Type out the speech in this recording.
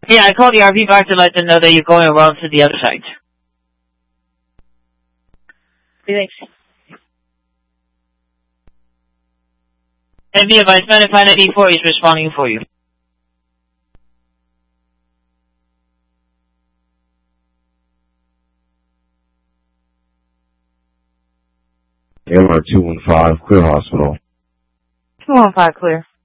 Yeah, I called the RV park to let them know that you're going around to the other side. Thanks. And be advised, 9594 is responding for you. AMR 215, clear hospital. 215, clear.